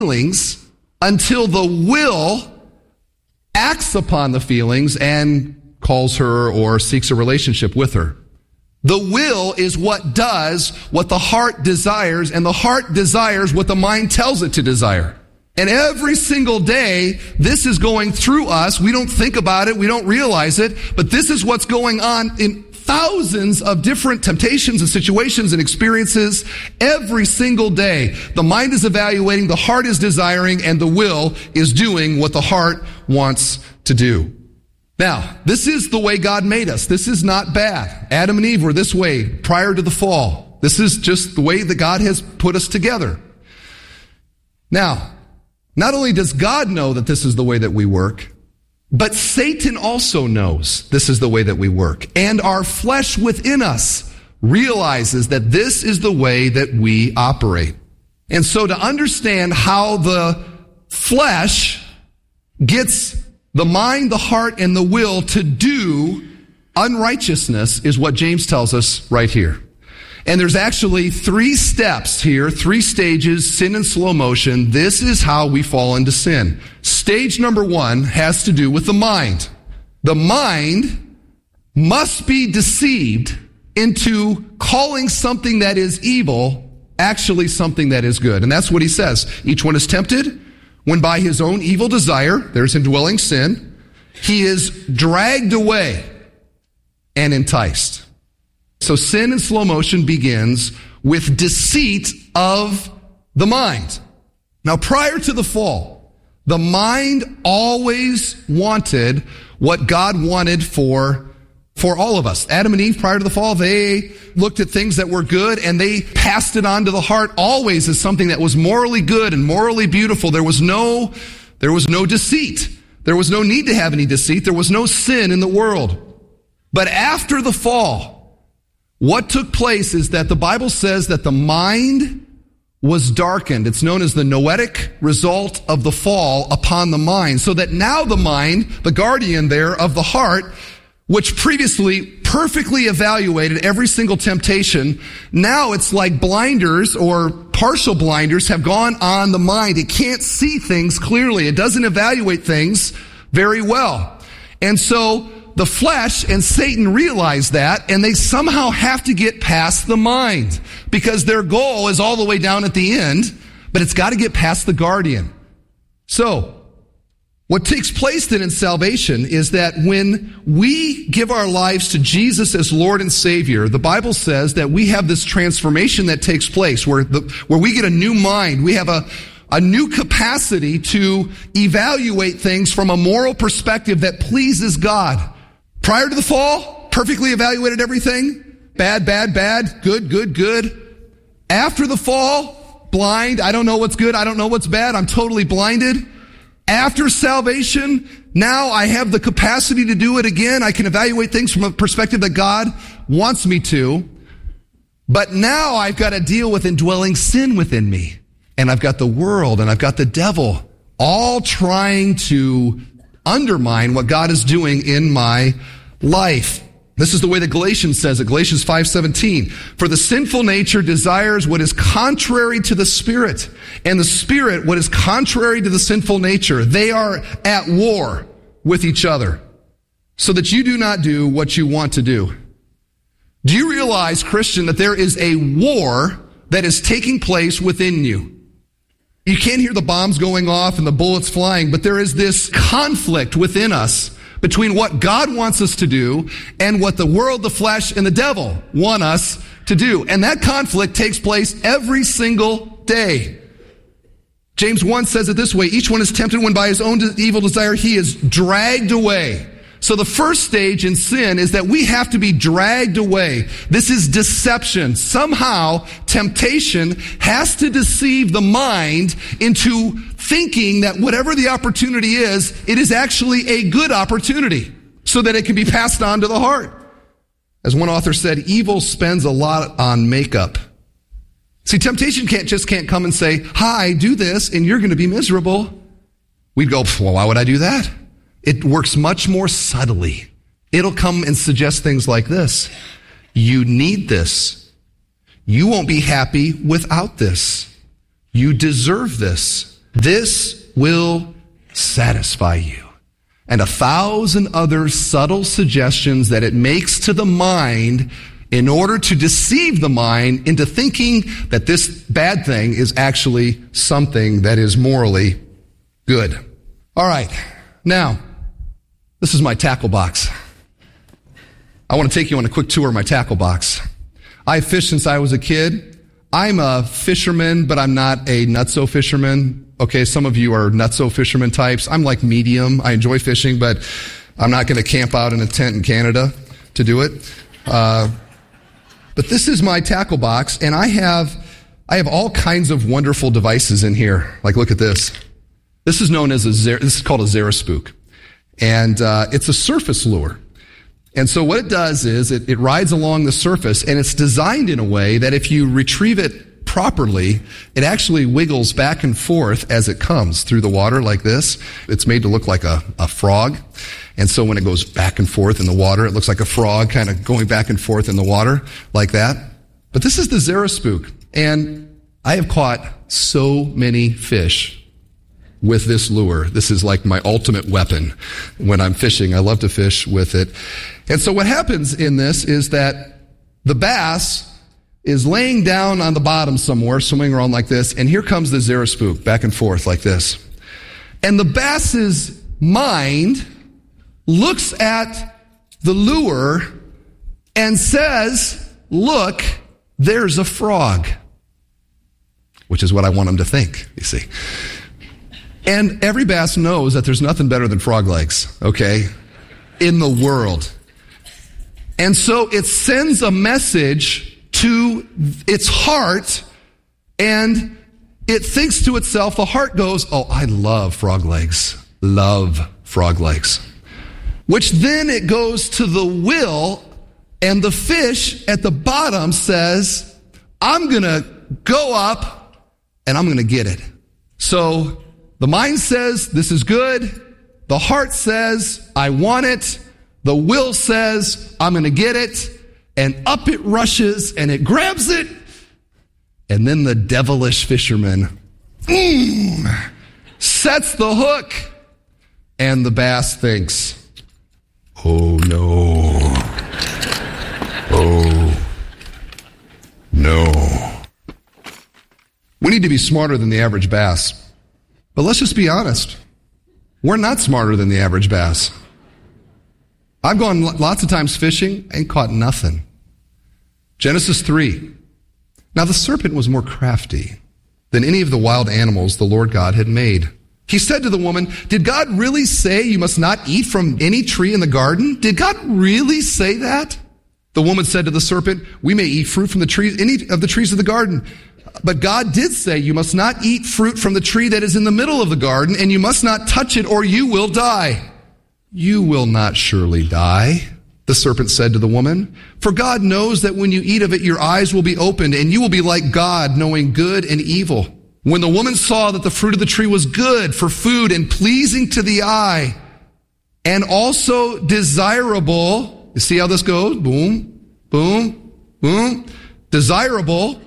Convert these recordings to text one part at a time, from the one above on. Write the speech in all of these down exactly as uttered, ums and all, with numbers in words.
feelings until the will acts upon the feelings and calls her or seeks a relationship with her. The will is what does what the heart desires, and the heart desires what the mind tells it to desire. And every single day, this is going through us. We don't think about it. We don't realize it. But this is what's going on in thousands of different temptations and situations and experiences every single day. The mind is evaluating, the heart is desiring, and the will is doing what the heart wants to do. Now, this is the way God made us. This is not bad. Adam and Eve were this way prior to the fall. This is just the way that God has put us together. Now, not only does God know that this is the way that we work, but Satan also knows this is the way that we work. And our flesh within us realizes that this is the way that we operate. And so to understand how the flesh gets the mind, the heart, and the will to do unrighteousness is what James tells us right here. And there's actually three steps here, three stages, sin in slow motion. This is how we fall into sin. Stage number one has to do with the mind. The mind must be deceived into calling something that is evil actually something that is good. And that's what he says. Each one is tempted when by his own evil desire, there's indwelling sin, he is dragged away and enticed. So sin in slow motion begins with deceit of the mind. Now, prior to the fall, the mind always wanted what God wanted for, for all of us. Adam and Eve, prior to the fall, they looked at things that were good and they passed it on to the heart always as something that was morally good and morally beautiful. There was no, there was no deceit. There was no need to have any deceit. There was no sin in the world. But after the fall, what took place is that the Bible says that the mind was darkened. It's known as the noetic result of the fall upon the mind. So that now the mind, the guardian there of the heart, which previously perfectly evaluated every single temptation, now it's like blinders or partial blinders have gone on the mind. It can't see things clearly. It doesn't evaluate things very well. And so the flesh and Satan realize that, and they somehow have to get past the mind because their goal is all the way down at the end, but it's got to get past the guardian. So, what takes place then in salvation is that when we give our lives to Jesus as Lord and Savior, the Bible says that we have this transformation that takes place where the, where we get a new mind. We have a, a new capacity to evaluate things from a moral perspective that pleases God. Prior to the fall, perfectly evaluated everything. Bad, bad, bad. Good, good, good. After the fall, blind. I don't know what's good. I don't know what's bad. I'm totally blinded. After salvation, now I have the capacity to do it again. I can evaluate things from a perspective that God wants me to. But now I've got to deal with indwelling sin within me. And I've got the world and I've got the devil all trying to undermine what God is doing in my life. This is the way that Galatians says it, Galatians five seventeen. For the sinful nature desires what is contrary to the Spirit, and the Spirit what is contrary to the sinful nature. They are at war with each other, so that you do not do what you want to do. Do you realize, Christian, that there is a war that is taking place within you? You can't hear the bombs going off and the bullets flying, but there is this conflict within us between what God wants us to do and what the world, the flesh, and the devil want us to do. And that conflict takes place every single day. James one says it this way, each one is tempted when by his own evil desire he is dragged away. So the first stage in sin is that we have to be dragged away. This is deception. Somehow, temptation has to deceive the mind into thinking that whatever the opportunity is, it is actually a good opportunity so that it can be passed on to the heart. As one author said, evil spends a lot on makeup. See, temptation can't just can't come and say, hi, do this, and you're going to be miserable. We'd go, well, why would I do that? It works much more subtly. It'll come and suggest things like this. You need this. You won't be happy without this. You deserve this. This will satisfy you. And a thousand other subtle suggestions that it makes to the mind in order to deceive the mind into thinking that this bad thing is actually something that is morally good. All right. Now, this is my tackle box. I want to take you on a quick tour of my tackle box. I've fished since I was a kid. I'm a fisherman, but I'm not a nutso fisherman. Okay, some of you are nutso fisherman types. I'm like medium. I enjoy fishing, but I'm not going to camp out in a tent in Canada to do it. Uh, but this is my tackle box, and I have I have all kinds of wonderful devices in here. Like, look at this. This is known as a Zer- this is called a Xeraspook, and uh, it's a surface lure. And so what it does is it, it rides along the surface, and it's designed in a way that if you retrieve it properly, it actually wiggles back and forth as it comes through the water like this. It's made to look like a, a frog. And so when it goes back and forth in the water, it looks like a frog kind of going back and forth in the water like that. But this is the Xeraspook. And I have caught so many fish with this lure. This is like my ultimate weapon when I'm fishing. I love to fish with it. And so what happens in this is that the bass is laying down on the bottom somewhere, swimming around like this, and here comes the Xeraspook back and forth like this. And the bass's mind looks at the lure and says, look, there's a frog. Which is what I want him to think, you see. And every bass knows that there's nothing better than frog legs, okay, in the world. And so it sends a message to its heart, and it thinks to itself, the heart goes, oh, I love frog legs, love frog legs. Which then it goes to the will, and the fish at the bottom says, I'm going to go up, and I'm going to get it. So the mind says, this is good. The heart says, I want it. The will says, I'm going to get it. And up it rushes and it grabs it. And then the devilish fisherman mm, sets the hook. And the bass thinks, oh no. Oh no. We need to be smarter than the average bass. But let's just be honest. We're not smarter than the average bass. I've gone lots of times fishing and caught nothing. Genesis three. Now the serpent was more crafty than any of the wild animals the Lord God had made. He said to the woman, did God really say you must not eat from any tree in the garden? Did God really say that? The woman said to the serpent, we may eat fruit from the trees, any of the trees of the garden. But God did say you must not eat fruit from the tree that is in the middle of the garden, and you must not touch it or you will die. You will not surely die, the serpent said to the woman, for God knows that when you eat of it, your eyes will be opened, and you will be like God, knowing good and evil. When the woman saw that the fruit of the tree was good for food and pleasing to the eye, and also desirable, you see how this goes? Boom, boom, boom, desirable.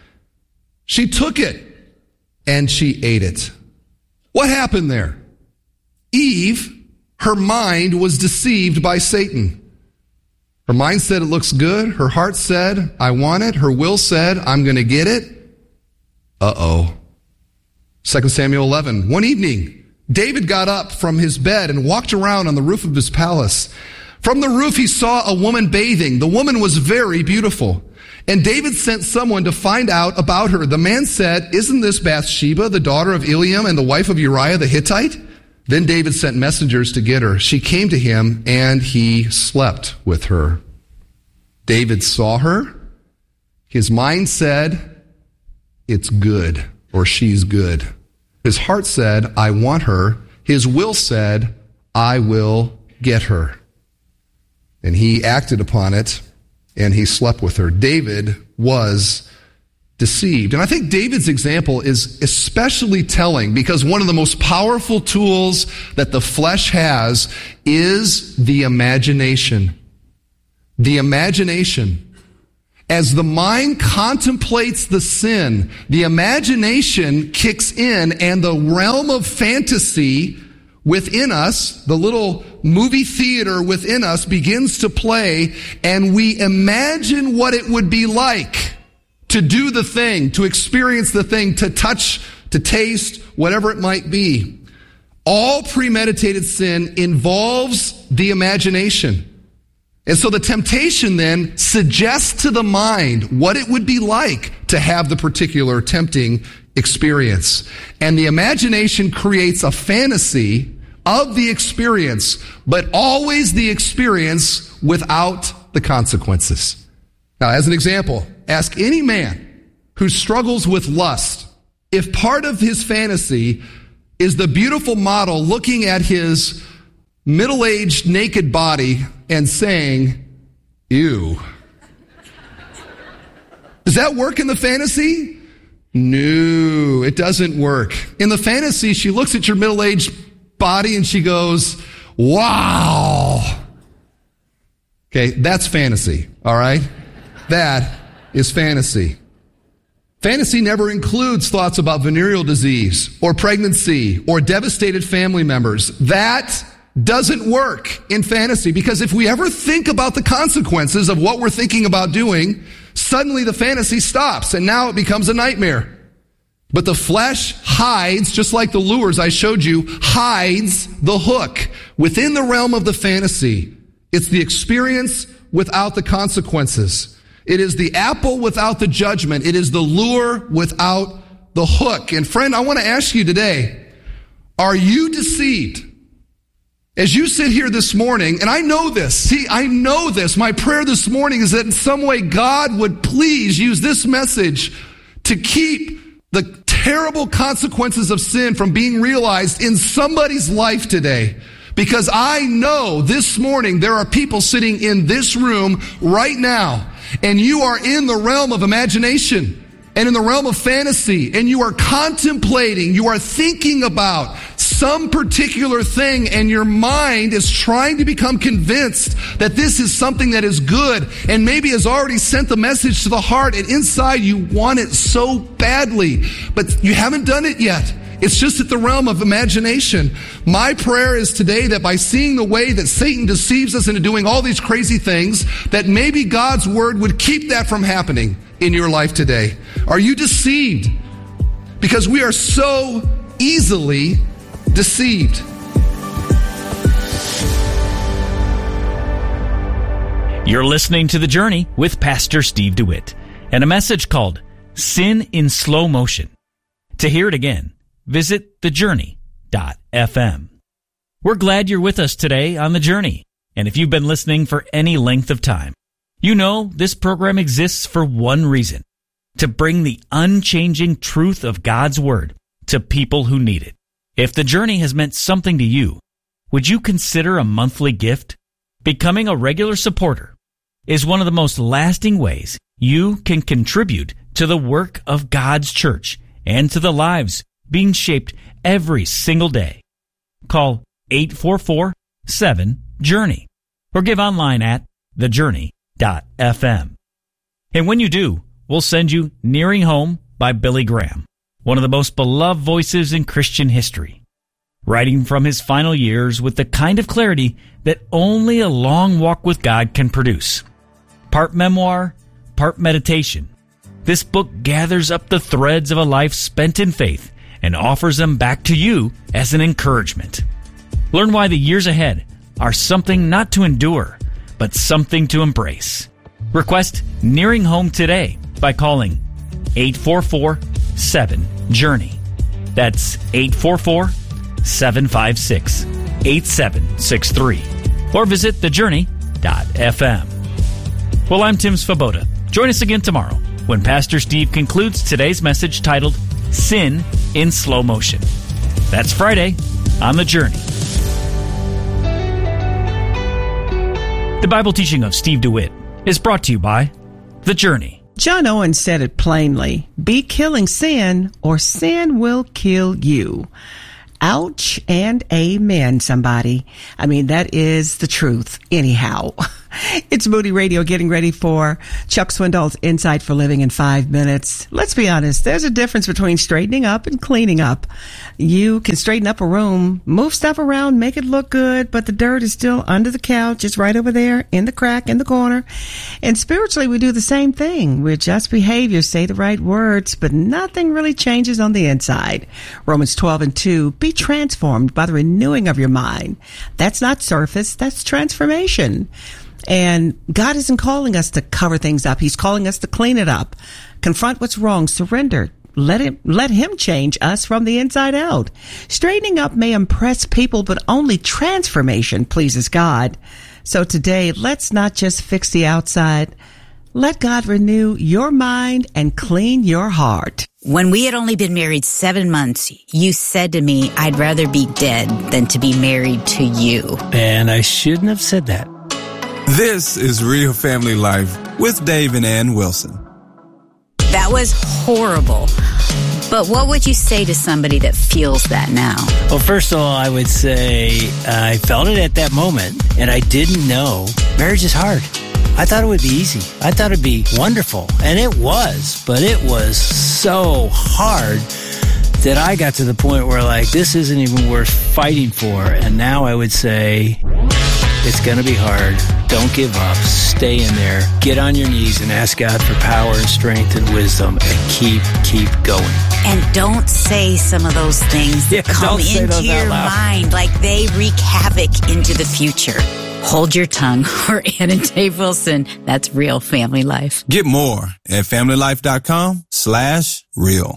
She took it and she ate it. What happened there? Eve, her mind was deceived by Satan. Her mind said it looks good. Her heart said, I want it. Her will said, I'm going to get it. Uh-oh. Second Samuel eleven. One evening, David got up from his bed and walked around on the roof of his palace. From the roof, he saw a woman bathing. The woman was very beautiful. And David sent someone to find out about her. The man said, isn't this Bathsheba, the daughter of Eliam and the wife of Uriah the Hittite? Then David sent messengers to get her. She came to him and he slept with her. David saw her. His mind said, it's good, or she's good. His heart said, I want her. His will said, I will get her. And he acted upon it. And he slept with her. David was deceived. And I think David's example is especially telling because one of the most powerful tools that the flesh has is the imagination. The imagination. as the mind contemplates the sin, the imagination kicks in, and the realm of fantasy within us, the little movie theater within us, begins to play, and we imagine what it would be like to do the thing, to experience the thing, to touch, to taste, whatever it might be. All premeditated sin involves the imagination. And so the temptation then suggests to the mind what it would be like to have the particular tempting experience. And the imagination creates a fantasy of the experience, but always the experience without the consequences. Now, as an example, ask any man who struggles with lust if part of his fantasy is the beautiful model looking at his middle-aged naked body and saying, ew. Does that work in the fantasy? No, it doesn't work. In the fantasy, she looks at your middle-aged body and she goes, wow. Okay, that's fantasy, all right? That is fantasy. Fantasy never includes thoughts about venereal disease or pregnancy or devastated family members. That doesn't work in fantasy, because if we ever think about the consequences of what we're thinking about doing, suddenly the fantasy stops and now it becomes a nightmare. But the flesh hides, just like the lures I showed you, hides the hook within the realm of the fantasy. It's the experience without the consequences. It is the apple without the judgment. It is the lure without the hook. And friend, I want to ask you today, are you deceived? As you sit here this morning, and I know this, see, I know this. My prayer this morning is that in some way God would please use this message to keep the terrible consequences of sin from being realized in somebody's life today. Because I know this morning there are people sitting in this room right now, and you are in the realm of imagination and in the realm of fantasy, and you are contemplating, you are thinking about some particular thing, and your mind is trying to become convinced that this is something that is good, and maybe has already sent the message to the heart, and inside you want it so badly, but you haven't done it yet. It's just at the realm of imagination. My prayer is today that by seeing the way that Satan deceives us into doing all these crazy things, that maybe God's word would keep that from happening in your life today. Are you deceived? Because we are so easily deceived. You're listening to The Journey with Pastor Steve DeWitt and a message called Sin in Slow Motion. To hear it again, visit the journey dot f m. We're glad you're with us today on The Journey. And if you've been listening for any length of time, you know this program exists for one reason: to bring the unchanging truth of God's Word to people who need it. If The Journey has meant something to you, would you consider a monthly gift? Becoming a regular supporter is one of the most lasting ways you can contribute to the work of God's church and to the lives being shaped every single day. Call eight four four, seven, journey or give online at the journey dot f m. And when you do, we'll send you Nearing Home by Billy Graham, one of the most beloved voices in Christian history, writing from his final years with the kind of clarity that only a long walk with God can produce. Part memoir, part meditation, this book gathers up the threads of a life spent in faith and offers them back to you as an encouragement. Learn why the years ahead are something not to endure, but something to embrace. Request Nearing Home today by calling eight four four, seven, journey. That's eight four four, seven five six, eight seven six three. Or visit the journey dot f m. Well, I'm Tim Svoboda. Join us again tomorrow when Pastor Steve concludes today's message titled Sin in Slow Motion. That's Friday on The Journey. The Bible teaching of Steve DeWitt is brought to you by The Journey. John Owen said it plainly: be killing sin or sin will kill you. Ouch and amen, somebody. I mean, that is the truth anyhow. It's Moody Radio getting ready for Chuck Swindoll's Insight for Living in five minutes. Let's be honest, there's a difference between straightening up and cleaning up. You can straighten up a room, move stuff around, make it look good, but the dirt is still under the couch. It's right over there in the crack in the corner. And spiritually, we do the same thing. We adjust behavior, say the right words, but nothing really changes on the inside. Romans twelve and two, be transformed by the renewing of your mind. That's not surface, that's transformation. And God isn't calling us to cover things up. He's calling us to clean it up, confront what's wrong, surrender. Let him, let him change us from the inside out. Straightening up may impress people, but only transformation pleases God. So today, let's not just fix the outside. Let God renew your mind and clean your heart. When we had only been married seven months, you said to me, I'd rather be dead than to be married to you. And I shouldn't have said that. This is Real Family Life with Dave and Ann Wilson. That was horrible. But what would you say to somebody that feels that now? Well, first of all, I would say I felt it at that moment, and I didn't know marriage is hard. I thought it would be easy. I thought it'd be wonderful, and it was, but it was so hard that I got to the point where, like, this isn't even worth fighting for. And now I would say it's going to be hard. Don't give up. Stay in there. Get on your knees and ask God for power and strength and wisdom, and keep, keep going. And don't say some of those things that Yeah, come don't say into those out your loud. mind like they wreak havoc into the future. Hold your tongue. For Ann and Dave Wilson, that's Real Family Life. Get more at familylife.com slash real.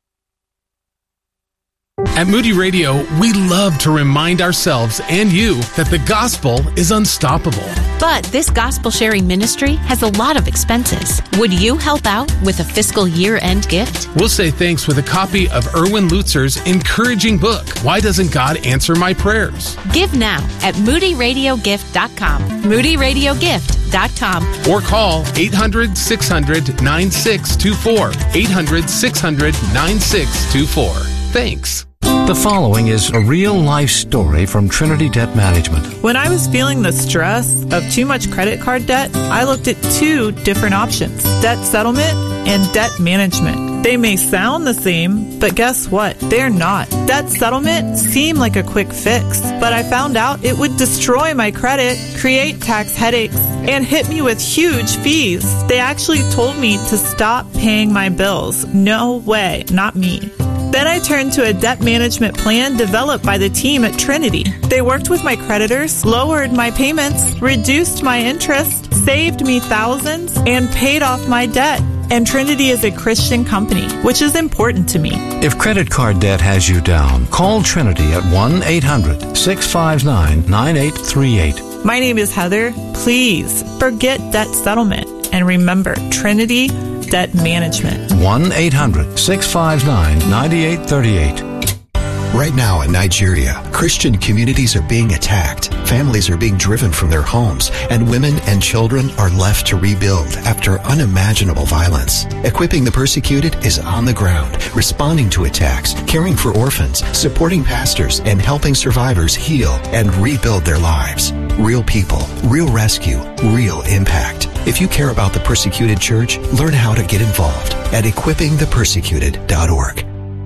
At Moody Radio, we love to remind ourselves and you that the gospel is unstoppable. But this gospel sharing ministry has a lot of expenses. Would you help out with a fiscal year-end gift? We'll say thanks with a copy of Erwin Lutzer's encouraging book, Why Doesn't God Answer My Prayers? Give now at moody radio gift dot com. moody radio gift dot com. Or call eight hundred, six hundred, nine six two four. eight hundred, six hundred, nine six two four. Thanks. The following is a real-life story from Trinity Debt Management. When I was feeling the stress of too much credit card debt, I looked at two different options, debt settlement and debt management. They may sound the same, but guess what? They're not. Debt settlement seemed like a quick fix, but I found out it would destroy my credit, create tax headaches, and hit me with huge fees. They actually told me to stop paying my bills. No way, not me. Then I turned to a debt management plan developed by the team at Trinity. They worked with my creditors, lowered my payments, reduced my interest, saved me thousands, and paid off my debt. And Trinity is a Christian company, which is important to me. If credit card debt has you down, call Trinity at one eight hundred, six five nine, nine eight three eight. My name is Heather. Please forget debt settlement and remember Trinity Debt Management. one eight hundred, six five nine, nine eight three eight. Right now in Nigeria, Christian communities are being attacked, families are being driven from their homes, and women and children are left to rebuild after unimaginable violence. Equipping the Persecuted is on the ground, responding to attacks, caring for orphans, supporting pastors, and helping survivors heal and rebuild their lives. Real people, real rescue, real impact. If you care about the Persecuted Church, learn how to get involved at equipping the persecuted dot org.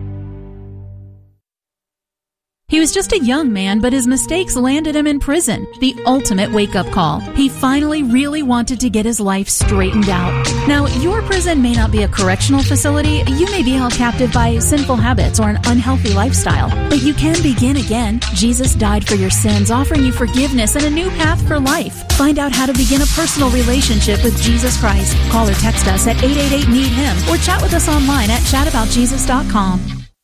He was just a young man, but his mistakes landed him in prison. The ultimate wake-up call. He finally really wanted to get his life straightened out. Now, your prison may not be a correctional facility. You may be held captive by sinful habits or an unhealthy lifestyle. But you can begin again. Jesus died for your sins, offering you forgiveness and a new path for life. Find out how to begin a personal relationship with Jesus Christ. Call or text us at eight eight eight, need him or chat with us online at chat about jesus dot com.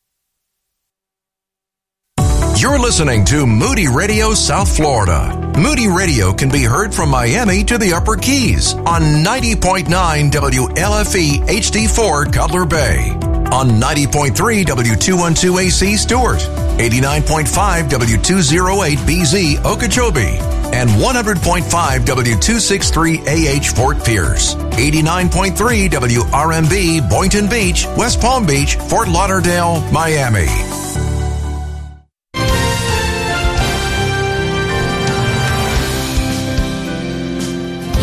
You're listening to Moody Radio South Florida. Moody Radio can be heard from Miami to the Upper Keys on ninety point nine W L F E H D four Cutler Bay, on ninety point three W two twelve A C Stewart, eighty-nine point five W two oh eight B Z Okeechobee, and one hundred point five W two sixty-three A H Fort Pierce, eighty-nine point three W R M B Boynton Beach, West Palm Beach, Fort Lauderdale, Miami.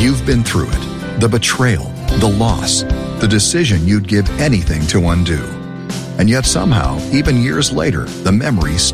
You've been through it. The betrayal, the loss, the decision you'd give anything to undo. And yet somehow, even years later, the memories